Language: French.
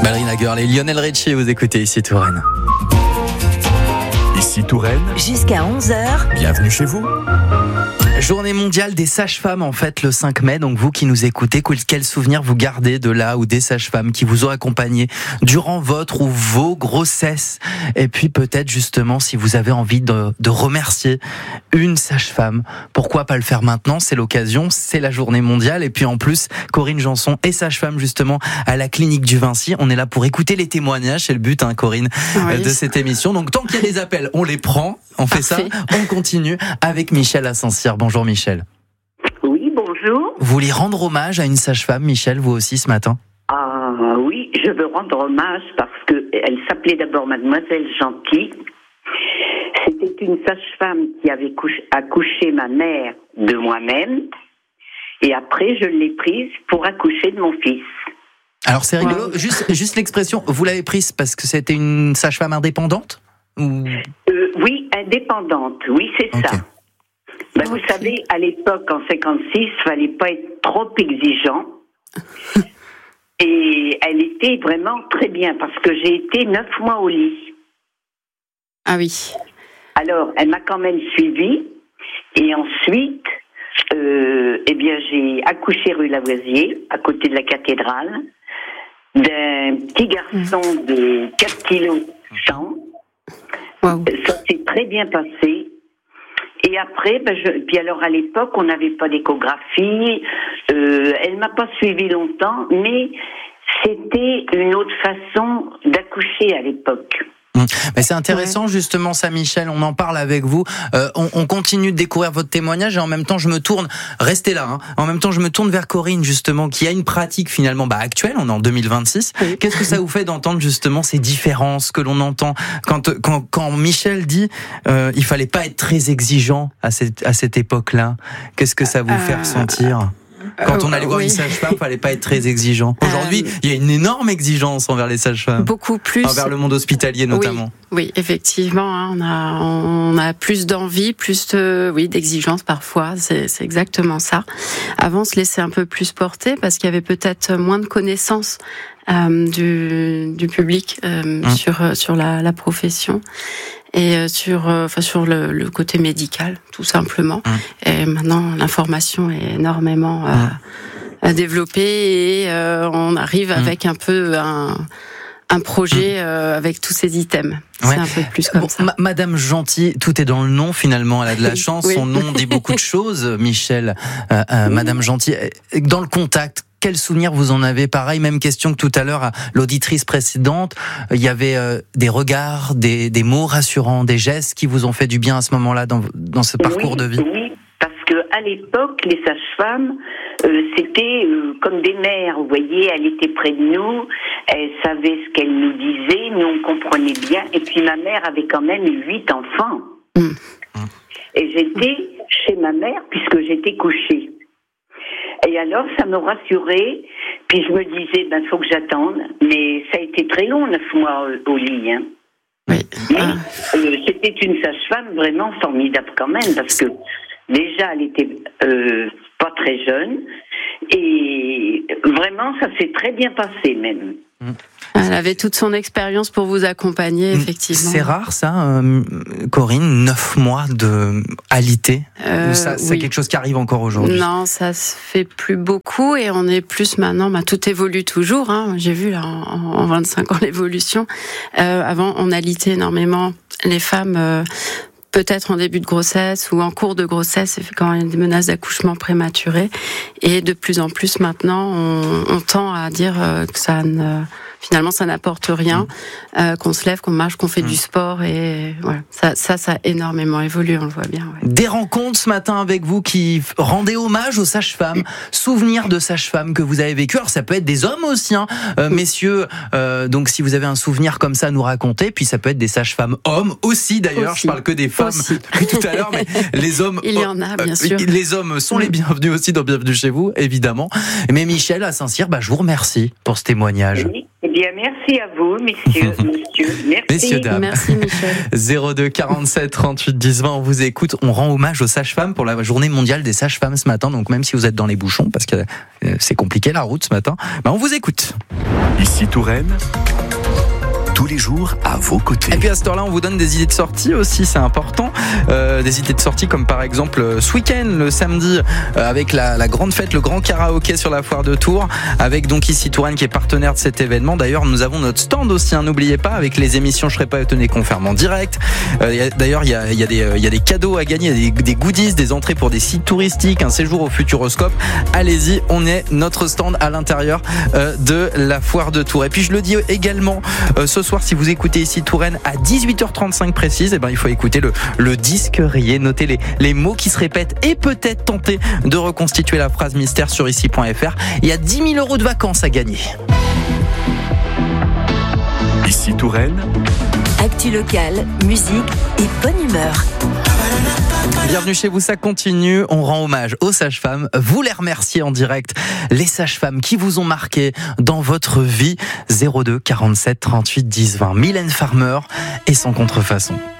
Ballerina Girl et Lionel Richie, vous écoutez ici Touraine. Ici Touraine. Jusqu'à 11h. Bienvenue chez vous. Journée mondiale des sages-femmes en fait le 5 mai, donc vous qui nous écoutez, quel souvenir vous gardez de là ou des sages-femmes qui vous ont accompagné durant votre ou vos grossesses, et puis peut-être justement si vous avez envie de remercier une sage-femme, pourquoi pas le faire maintenant, c'est l'occasion, c'est la journée mondiale, et puis en plus Corinne Janson est sage-femme justement à la clinique du Vinci, on est là pour écouter les témoignages, c'est le but Corinne de cette émission, donc tant qu'il y a des appels, on les prend, on fait ça, on continue avec Michel à Saint-Cyr. Bonjour Michel. Oui, bonjour. Vous voulez rendre hommage à une sage-femme, Michel, vous aussi ce matin? Ah oui, je veux rendre hommage parce qu'elle s'appelait d'abord Mademoiselle Gentil. C'était une sage-femme qui avait accouché ma mère de moi-même. Et après, je l'ai prise pour accoucher de mon fils. Alors c'est rigolo, juste l'expression, vous l'avez prise parce que c'était une sage-femme indépendante ou... Oui, indépendante, oui, c'est ça. Vous savez, à l'époque, en 56, il fallait pas être trop exigeant. Et elle était vraiment très bien, parce que j'ai été 9 mois au lit. Ah oui. Alors, elle m'a quand même suivie. Et ensuite, j'ai accouché rue Lavoisier, à côté de la cathédrale, d'un petit garçon de 4 kilos 100. Wow. Ça s'est très bien passé. Et après, puis alors à l'époque, on n'avait pas d'échographie. Elle m'a pas suivi longtemps, mais c'était une autre façon d'accoucher à l'époque. Mais c'est intéressant justement ça, Michel, on en parle avec vous, on continue de découvrir votre témoignage et en même temps je me tourne, restez là, en même temps je me tourne vers Corinne justement qui a une pratique finalement actuelle, on est en 2026, qu'est-ce que ça vous fait d'entendre justement ces différences que l'on entend quand Michel dit il fallait pas être très exigeant à cette époque-là, qu'est-ce que ça vous fait ressentir ? Quand on allait voir une sage-femme, il fallait pas être très exigeant. Aujourd'hui, il y a une énorme exigence envers les sages-femmes. Beaucoup plus. Envers le monde hospitalier notamment. Oui, effectivement, on a plus d'envie, plus d'exigence parfois. C'est exactement ça. Avant, on se laissait un peu plus porter parce qu'il y avait peut-être moins de connaissances du public sur la profession. Et sur le côté médical, tout simplement. Et maintenant, l'information est énormément développée et on arrive avec un peu un projet avec tous ces items. C'est un peu plus comme ça. Madame Gentil, tout est dans le nom finalement. Elle a de la chance. Son nom dit beaucoup de choses, Michel. Madame Gentil, dans le contact. Quel souvenir vous en avez? Pareil, même question que tout à l'heure à l'auditrice précédente. Il y avait des regards, des mots rassurants, des gestes qui vous ont fait du bien à ce moment-là dans ce parcours de vie. Oui, parce que à l'époque, les sages-femmes, c'était comme des mères. Vous voyez, elle était près de nous, elle savait ce qu'elle nous disait, nous on comprenait bien. Et puis ma mère avait quand même 8 enfants. Et j'étais chez ma mère puisque j'étais couchée. Et alors, ça me rassurait. Puis je me disais, faut que j'attende. Mais ça a été très long, 9 mois au lit. Mais c'était une sage-femme vraiment formidable quand même, parce que déjà, elle était pas très jeune. Et vraiment, ça s'est très bien passé même. Elle avait toute son expérience pour vous accompagner, effectivement. C'est rare ça, Corinne, 9 mois de alité ou ça, c'est quelque chose qui arrive encore aujourd'hui? Non, ça se fait plus beaucoup et on est plus maintenant, tout évolue toujours. J'ai vu là en 25 ans l'évolution. Avant, on alitait énormément les femmes. Peut-être en début de grossesse ou en cours de grossesse, quand il y a des menaces d'accouchement prématuré. Et de plus en plus maintenant, on tend à dire que finalement ça n'apporte rien, qu'on se lève, qu'on marche, qu'on fait du sport et voilà. Ça a énormément évolué, on le voit bien. Ouais. Des rencontres ce matin avec vous qui rendaient hommage aux sages-femmes, souvenirs de sages-femmes que vous avez vécu. Alors ça peut être des hommes aussi, messieurs. Donc si vous avez un souvenir comme ça à nous raconter, puis ça peut être des sages-femmes hommes aussi d'ailleurs. Aussi. Je parle que des femmes depuis tout à l'heure, mais les hommes. Il y en a bien sûr. Les hommes sont les bienvenus aussi dans Bienvenue chez vous, évidemment. Mais Michel à Saint-Cyr, je vous remercie pour ce témoignage. Oui. Eh bien, merci à vous, messieurs. Merci. Messieurs, dames. Merci Michel. 02 47 38 10 20, on vous écoute. On rend hommage aux sages-femmes pour la journée mondiale des sages-femmes ce matin. Donc même si vous êtes dans les bouchons, parce que c'est compliqué la route ce matin, on vous écoute. Ici Touraine, tous les jours à vos côtés. Et puis à cette heure-là, on vous donne des idées de sortie aussi, c'est important. Des idées de sortie comme par exemple ce week-end, le samedi, avec la grande fête, le grand karaoké sur la foire de Tours, avec donc ici Touraine qui est partenaire de cet événement. D'ailleurs, nous avons notre stand aussi, n'oubliez pas, avec les émissions Je serais pas étonné qu'on ferme en direct. D'ailleurs, il y a des cadeaux à gagner, des goodies, des entrées pour des sites touristiques, un séjour au Futuroscope. Allez-y, on est notre stand à l'intérieur de la foire de Tours. Et puis je le dis également, ce soir, si vous écoutez ici Touraine à 18h35 précise, il faut écouter le disque rayé, noter les mots qui se répètent et peut-être tenter de reconstituer la phrase mystère sur ici.fr. Il y a 10 000 € de vacances à gagner. Ici Touraine, actu locale, musique et bonne humeur. Bienvenue chez vous, ça continue. On rend hommage aux sages-femmes. Vous les remerciez en direct. Les sages-femmes qui vous ont marqué dans votre vie. 02 47 38 10 20. Mylène Farmer et son contrefaçon.